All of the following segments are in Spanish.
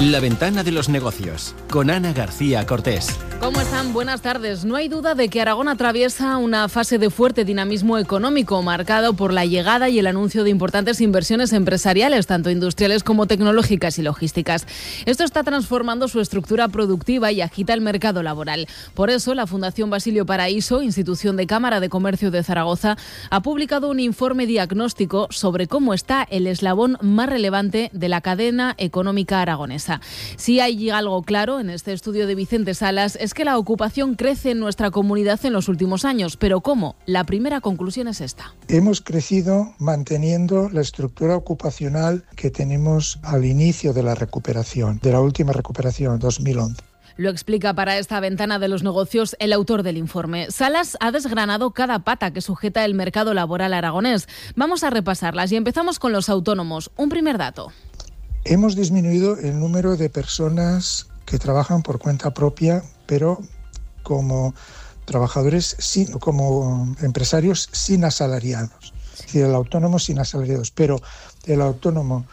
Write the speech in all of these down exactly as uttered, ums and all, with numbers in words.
La ventana de los negocios, con Ana García Cortés. ¿Cómo están? Buenas tardes. No hay duda de que Aragón atraviesa una fase de fuerte dinamismo económico, marcado por la llegada y el anuncio de importantes inversiones empresariales, tanto industriales como tecnológicas y logísticas. Esto está transformando su estructura productiva y agita el mercado laboral. Por eso, la Fundación Basilio Paraíso, institución de Cámara de Comercio de Zaragoza, ha publicado un informe diagnóstico sobre cómo está el eslabón más relevante de la cadena económica aragonesa. Si hay algo claro en este estudio de Vicente Salas es que la ocupación crece en nuestra comunidad en los últimos años. ¿Pero cómo? La primera conclusión es esta. Hemos crecido manteniendo la estructura ocupacional que tenemos al inicio de la recuperación, de la última recuperación, dos mil once. Lo explica para esta ventana de los negocios el autor del informe. Salas ha desgranado cada pata que sujeta el mercado laboral aragonés. Vamos a repasarlas y empezamos con los autónomos. Un primer dato. Hemos disminuido el número de personas que trabajan por cuenta propia, pero como trabajadores, sin, como empresarios sin asalariados. Es decir, el autónomo sin asalariados, pero el autónomo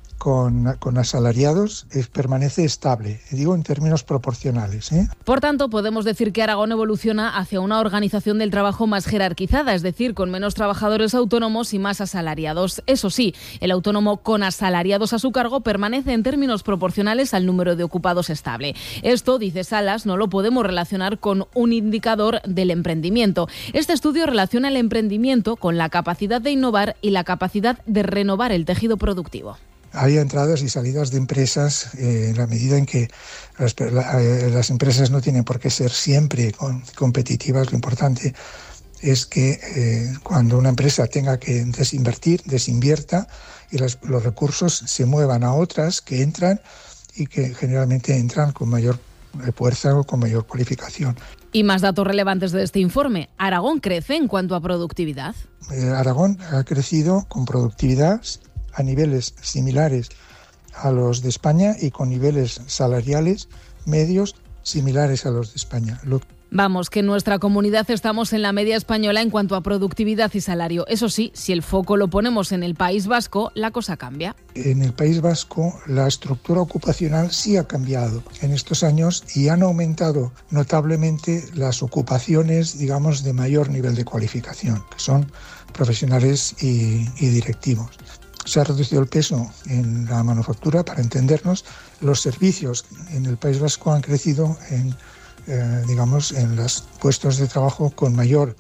con, con asalariados eh, permanece estable, digo en términos proporcionales, ¿eh? Por tanto, podemos decir que Aragón evoluciona hacia una organización del trabajo más jerarquizada, es decir, con menos trabajadores autónomos y más asalariados. Eso sí, el autónomo con asalariados a su cargo permanece en términos proporcionales al número de ocupados estable. Esto, dice Salas, no lo podemos relacionar con un indicador del emprendimiento. Este estudio relaciona el emprendimiento con la capacidad de innovar y la capacidad de renovar el tejido productivo. Hay entradas y salidas de empresas eh, en la medida en que las, la, eh, las empresas no tienen por qué ser siempre con, competitivas. Lo importante es que eh, cuando una empresa tenga que desinvertir, desinvierta y las, los recursos se muevan a otras que entran y que generalmente entran con mayor fuerza o con mayor cualificación. Y más datos relevantes de este informe. ¿Aragón crece en cuanto a productividad? Eh, Aragón ha crecido con productividad a niveles similares a los de España y con niveles salariales medios similares a los de España. Lo... Vamos, que en nuestra comunidad estamos en la media española en cuanto a productividad y salario. Eso sí, si el foco lo ponemos en el País Vasco, la cosa cambia. En el País Vasco la estructura ocupacional sí ha cambiado en estos años y han aumentado notablemente las ocupaciones, digamos, de mayor nivel de cualificación, que son profesionales y, y directivos. Se ha reducido el peso en la manufactura, para entendernos. Los servicios en el País Vasco han crecido en, eh, digamos, en los puestos de trabajo con mayor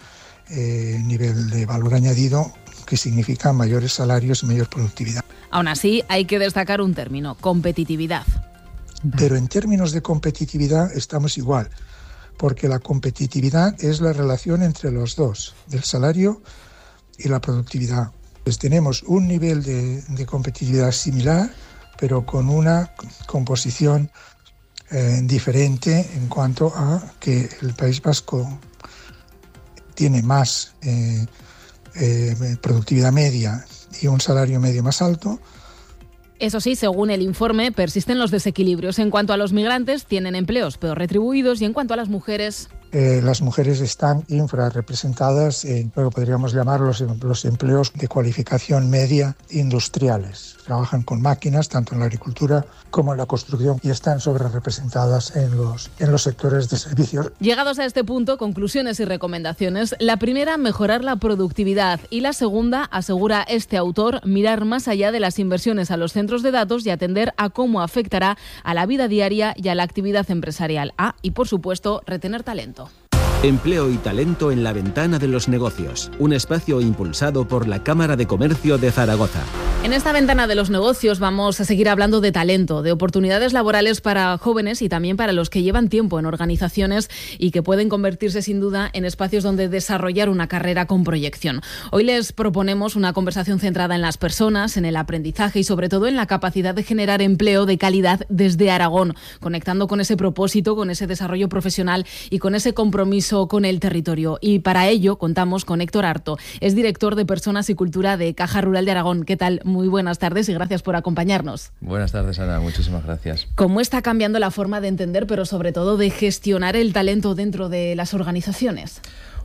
eh, nivel de valor añadido, que significa mayores salarios y mayor productividad. Aún así, hay que destacar un término: competitividad. Pero en términos de competitividad estamos igual, porque la competitividad es la relación entre los dos, del salario y la productividad. Pues tenemos un nivel de, de competitividad similar, pero con una composición eh, diferente en cuanto a que el País Vasco tiene más eh, eh, productividad media y un salario medio más alto. Eso sí, según el informe, persisten los desequilibrios. En cuanto a los migrantes, tienen empleos peor retribuidos, y en cuanto a las mujeres... Eh, las mujeres están infrarrepresentadas en lo que podríamos llamar los, los empleos de cualificación media industriales. Trabajan con máquinas, tanto en la agricultura como en la construcción, y están sobrerepresentadas en los, en los sectores de servicios. Llegados a este punto, conclusiones y recomendaciones. La primera, mejorar la productividad. Y la segunda, asegura este autor, mirar más allá de las inversiones a los centros de datos y atender a cómo afectará a la vida diaria y a la actividad empresarial. Ah, y por supuesto, retener talento. Empleo y talento en la ventana de los negocios, un espacio impulsado por la Cámara de Comercio de Zaragoza. En esta ventana de los negocios vamos a seguir hablando de talento, de oportunidades laborales para jóvenes y también para los que llevan tiempo en organizaciones y que pueden convertirse sin duda en espacios donde desarrollar una carrera con proyección. Hoy les proponemos una conversación centrada en las personas, en el aprendizaje y sobre todo en la capacidad de generar empleo de calidad desde Aragón, conectando con ese propósito, con ese desarrollo profesional y con ese compromiso con el territorio. Y para ello contamos con Héctor Harto, es director de Personas y Cultura de Caja Rural de Aragón. ¿Qué tal? Muy buenas tardes y gracias por acompañarnos. Buenas tardes, Ana. Muchísimas gracias. ¿Cómo está cambiando la forma de entender, pero sobre todo de gestionar el talento dentro de las organizaciones?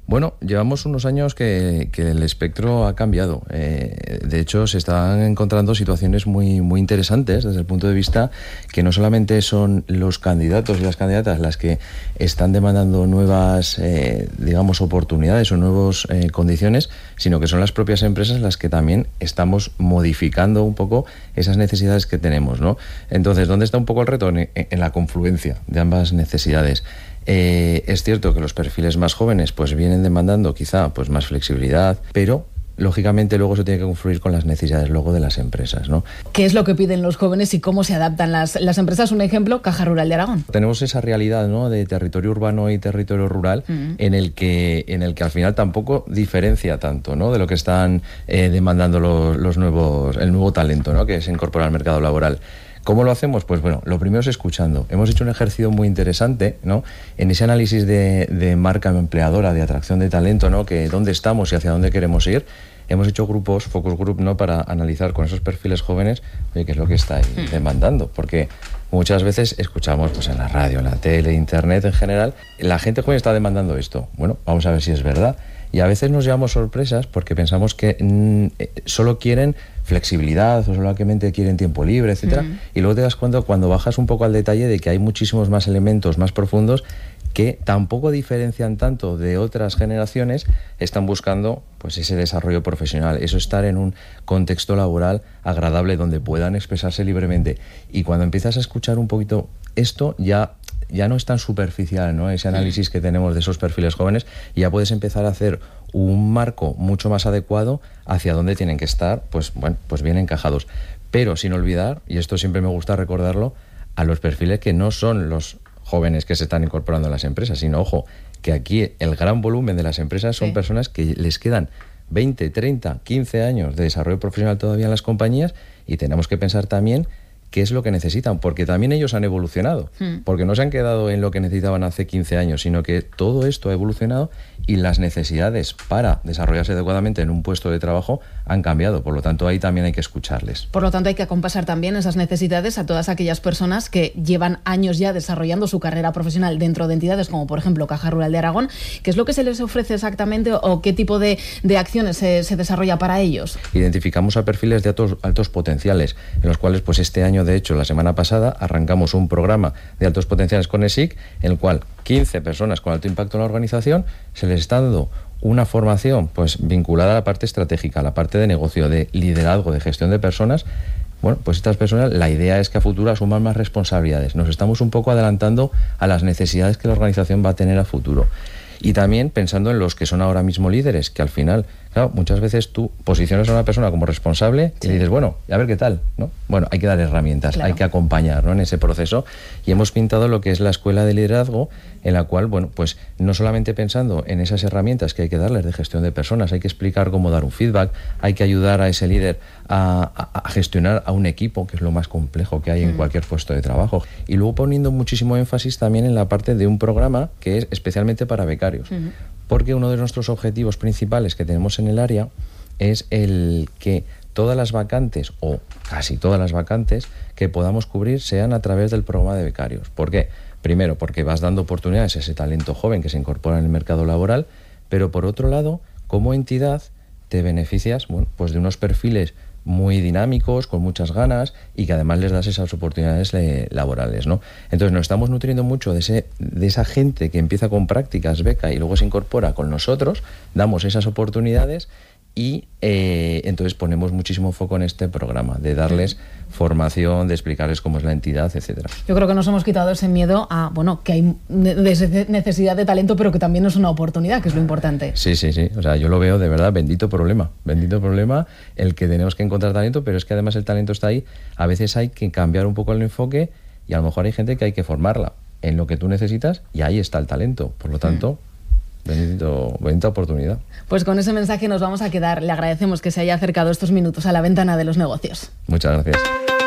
Bueno, llevamos unos años que, que el espectro ha cambiado. Eh, de hecho, se están encontrando situaciones muy, muy interesantes desde el punto de vista que no solamente son los candidatos y las candidatas las que están demandando nuevas, eh, digamos, oportunidades o nuevas eh, condiciones, sino que son las propias empresas las que también estamos modificando un poco esas necesidades que tenemos, ¿no? Entonces, ¿dónde está un poco el reto? En, en la confluencia de ambas necesidades. Eh, es cierto que los perfiles más jóvenes pues vienen demandando quizá pues más flexibilidad, pero lógicamente luego se tiene que confluir con las necesidades luego de las empresas, ¿no? ¿Qué es lo que piden los jóvenes y cómo se adaptan las, las empresas? Un ejemplo, Caja Rural de Aragón. Tenemos esa realidad, ¿no?, de territorio urbano y territorio rural, uh-huh. en el que en el que al final tampoco diferencia tanto, ¿no?, de lo que están eh, demandando los, los nuevos el nuevo talento, ¿no?, que se incorpora al mercado laboral. ¿Cómo lo hacemos? Pues bueno, lo primero es escuchando. Hemos hecho un ejercicio muy interesante, ¿no?, en ese análisis de, de marca empleadora, de atracción de talento, ¿no?, que dónde estamos y hacia dónde queremos ir. Hemos hecho grupos, focus group, ¿no?, para analizar con esos perfiles jóvenes, oye, qué es lo que está ahí demandando. Porque muchas veces escuchamos pues en la radio, en la tele, internet en general, la gente joven está demandando esto. Bueno, vamos a ver si es verdad. Y a veces nos llevamos sorpresas porque pensamos que mmm, solo quieren flexibilidad o solamente quieren tiempo libre, etcétera. Uh-huh. Y luego te das cuenta cuando bajas un poco al detalle de que hay muchísimos más elementos más profundos que tampoco diferencian tanto de otras generaciones, están buscando pues ese desarrollo profesional, eso estar en un contexto laboral agradable donde puedan expresarse libremente. Y cuando empiezas a escuchar un poquito esto, ya ya no es tan superficial, ¿no?, ese análisis que tenemos de esos perfiles jóvenes, y ya puedes empezar a hacer un marco mucho más adecuado hacia dónde tienen que estar, pues bueno, pues bien encajados. Pero sin olvidar, y esto siempre me gusta recordarlo, a los perfiles que no son los jóvenes que se están incorporando a las empresas, sino, ojo, que aquí el gran volumen de las empresas son sí. personas que les quedan veinte, treinta, quince años de desarrollo profesional todavía en las compañías, y tenemos que pensar también qué es lo que necesitan, porque también ellos han evolucionado, hmm. porque no se han quedado en lo que necesitaban hace quince años, sino que todo esto ha evolucionado y las necesidades para desarrollarse adecuadamente en un puesto de trabajo han cambiado, por lo tanto ahí también hay que escucharles. Por lo tanto hay que acompasar también esas necesidades a todas aquellas personas que llevan años ya desarrollando su carrera profesional dentro de entidades como por ejemplo Caja Rural de Aragón. ¿Qué es lo que se les ofrece exactamente o qué tipo de, de acciones se, se desarrolla para ellos? Identificamos a perfiles de altos, altos potenciales, en los cuales pues este año, de hecho la semana pasada, arrancamos un programa de altos potenciales con E S I C, en el cual quince personas con alto impacto en la organización se les está dando una formación pues vinculada a la parte estratégica, a la parte de negocio, de liderazgo, de gestión de personas. Bueno, pues estas personas, la idea es que a futuro asuman más responsabilidades. Nos estamos un poco adelantando a las necesidades que la organización va a tener a futuro. Y también pensando en los que son ahora mismo líderes, que al final, claro, muchas veces tú posicionas a una persona como responsable sí. y dices, bueno, a ver qué tal, ¿no? Bueno, hay que dar herramientas, claro. hay que acompañar, ¿no?, en ese proceso. Y hemos pintado lo que es la escuela de liderazgo, en la cual, bueno, pues no solamente pensando en esas herramientas que hay que darles de gestión de personas, hay que explicar cómo dar un feedback, hay que ayudar a ese líder a, a, a gestionar a un equipo, que es lo más complejo que hay en mm. cualquier puesto de trabajo. Y luego poniendo muchísimo énfasis también en la parte de un programa que es especialmente para becarios. Mm. Porque uno de nuestros objetivos principales que tenemos en el área es el que todas las vacantes, o casi todas las vacantes, que podamos cubrir sean a través del programa de becarios. ¿Por qué? Primero, porque vas dando oportunidades a ese talento joven que se incorpora en el mercado laboral, pero por otro lado, como entidad, te beneficias, bueno, pues de unos perfiles muy dinámicos, con muchas ganas, y que además les das esas oportunidades eh, laborales, ¿no? Entonces nos estamos nutriendo mucho de, ese, de esa gente que empieza con prácticas, beca, y luego se incorpora con nosotros, damos esas oportunidades y eh, entonces ponemos muchísimo foco en este programa, de darles formación, de explicarles cómo es la entidad, etcétera. Yo creo que nos hemos quitado ese miedo a, bueno, que hay necesidad de talento, pero que también es una oportunidad, que es lo importante. Sí, sí, sí. O sea, yo lo veo de verdad, bendito problema. Bendito problema el que tenemos que encontrar talento, pero es que además el talento está ahí. A veces hay que cambiar un poco el enfoque y a lo mejor hay gente que hay que formarla en lo que tú necesitas y ahí está el talento. Por lo tanto... Mm. Bendito, bendita oportunidad. Pues con ese mensaje nos vamos a quedar. Le agradecemos que se haya acercado estos minutos a la ventana de los negocios. Muchas gracias.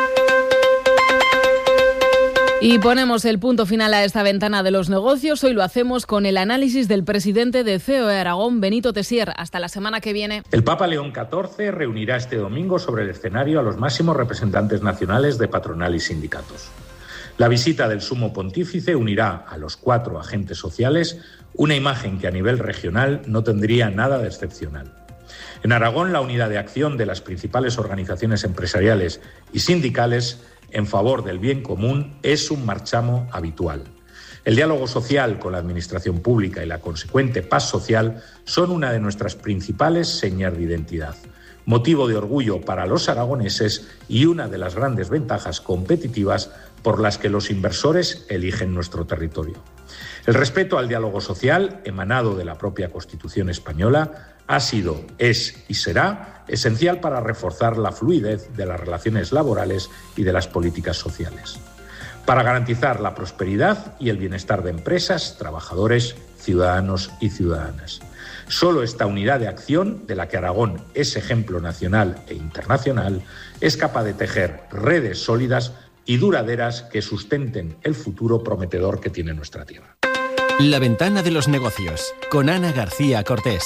Y ponemos el punto final a esta ventana de los negocios. Hoy lo hacemos con el análisis del presidente de C E O E Aragón, Benito Tessier. Hasta la semana que viene. El Papa León catorce reunirá este domingo sobre el escenario a los máximos representantes nacionales de patronal y sindicatos. La visita del Sumo Pontífice unirá a los cuatro agentes sociales, una imagen que a nivel regional no tendría nada de excepcional. En Aragón, la unidad de acción de las principales organizaciones empresariales y sindicales en favor del bien común es un marchamo habitual. El diálogo social con la administración pública y la consecuente paz social son una de nuestras principales señas de identidad, motivo de orgullo para los aragoneses y una de las grandes ventajas competitivas por las que los inversores eligen nuestro territorio. El respeto al diálogo social, emanado de la propia Constitución española, ha sido, es y será esencial para reforzar la fluidez de las relaciones laborales y de las políticas sociales, para garantizar la prosperidad y el bienestar de empresas, trabajadores, ciudadanos y ciudadanas. Solo esta unidad de acción, de la que Aragón es ejemplo nacional e internacional, es capaz de tejer redes sólidas y duraderas que sustenten el futuro prometedor que tiene nuestra tierra. La ventana de los negocios, con Ana García Cortés.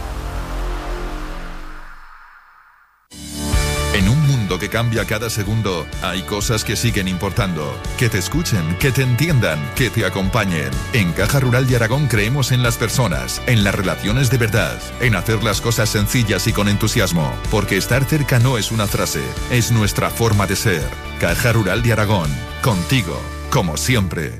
En un mundo que cambia cada segundo, hay cosas que siguen importando. Que te escuchen, que te entiendan, que te acompañen. En Caja Rural de Aragón creemos en las personas, en las relaciones de verdad, en hacer las cosas sencillas y con entusiasmo. Porque estar cerca no es una frase, es nuestra forma de ser. Caja Rural de Aragón, contigo, como siempre.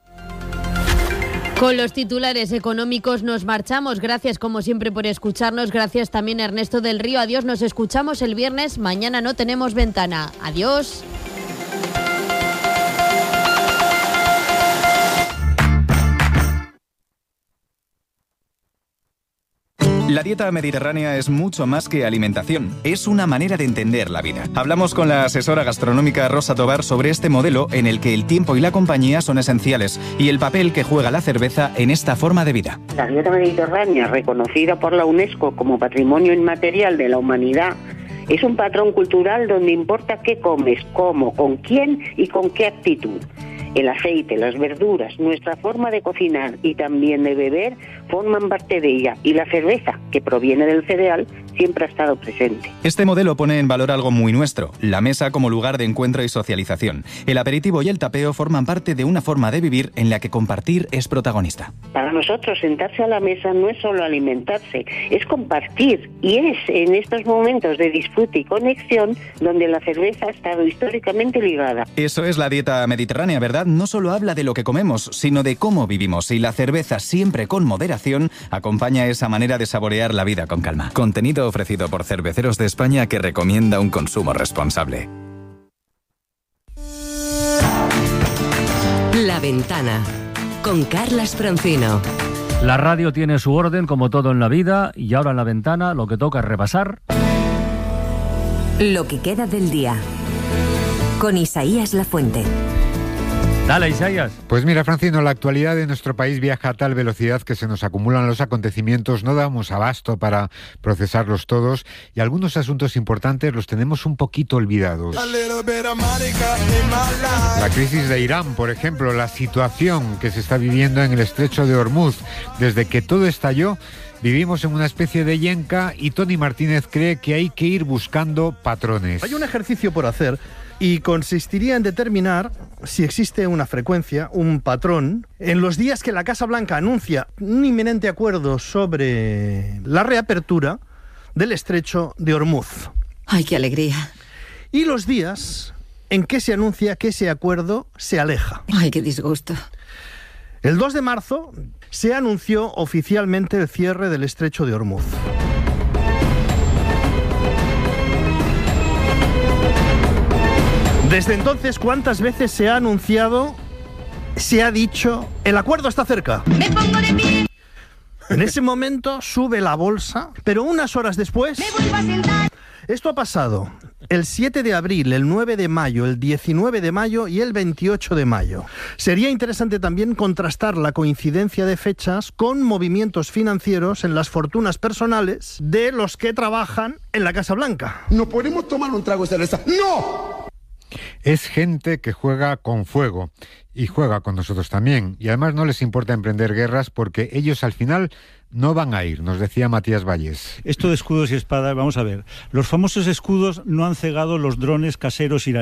Con los titulares económicos nos marchamos. Gracias como siempre por escucharnos. Gracias también Ernesto del Río. Adiós, nos escuchamos el viernes. Mañana no tenemos ventana. Adiós. La dieta mediterránea es mucho más que alimentación, es una manera de entender la vida. Hablamos con la asesora gastronómica Rosa Tobar sobre este modelo en el que el tiempo y la compañía son esenciales y el papel que juega la cerveza en esta forma de vida. La dieta mediterránea, reconocida por la UNESCO como Patrimonio Inmaterial de la Humanidad, es un patrón cultural donde importa qué comes, cómo, con quién y con qué actitud. El aceite, las verduras, nuestra forma de cocinar y también de beber forman parte de ella, y la cerveza, que proviene del cereal, siempre ha estado presente. Este modelo pone en valor algo muy nuestro, la mesa como lugar de encuentro y socialización. El aperitivo y el tapeo forman parte de una forma de vivir en la que compartir es protagonista. Para nosotros sentarse a la mesa no es solo alimentarse, es compartir, y es en estos momentos de disfrute y conexión donde la cerveza ha estado históricamente ligada. Eso es la dieta mediterránea, ¿verdad? No solo habla de lo que comemos, sino de cómo vivimos, y la cerveza, siempre con moderación, acompaña esa manera de saborear la vida con calma. Contenido ofrecido por Cerveceros de España que recomienda un consumo responsable. La Ventana, con Carlas Francino. La radio tiene su orden, como todo en la vida, y ahora en La Ventana lo que toca es repasar lo que queda del día, con Isaías Lafuente. Dale, Isaías. Pues mira, Francino, la actualidad de nuestro país viaja a tal velocidad que se nos acumulan los acontecimientos, no damos abasto para procesarlos todos y algunos asuntos importantes los tenemos un poquito olvidados. La crisis de Irán, por ejemplo, la situación que se está viviendo en el estrecho de Hormuz. Desde que todo estalló, vivimos en una especie de yenca y Tony Martínez cree que hay que ir buscando patrones. Hay un ejercicio por hacer y consistiría en determinar si existe una frecuencia, un patrón, en los días que la Casa Blanca anuncia un inminente acuerdo sobre la reapertura del estrecho de Hormuz. ¡Ay, qué alegría! Y los días en que se anuncia que ese acuerdo se aleja. ¡Ay, qué disgusto! El dos de marzo se anunció oficialmente el cierre del estrecho de Hormuz. Desde entonces, ¿cuántas veces se ha anunciado, se ha dicho, el acuerdo está cerca? ¡Me pongo de pie! En ese momento sube la bolsa, pero unas horas después... ¡Me vuelvo a sentar! Esto ha pasado el siete de abril, el nueve de mayo, el diecinueve de mayo y el veintiocho de mayo. Sería interesante también contrastar la coincidencia de fechas con movimientos financieros en las fortunas personales de los que trabajan en la Casa Blanca. ¿No podemos tomar un trago de cerveza? ¡No! Es gente que juega con fuego y juega con nosotros también. Y además no les importa emprender guerras porque ellos al final no van a ir, nos decía Matías Valles. Esto de escudos y espadas, vamos a ver. Los famosos escudos no han cegado los drones caseros iraníes.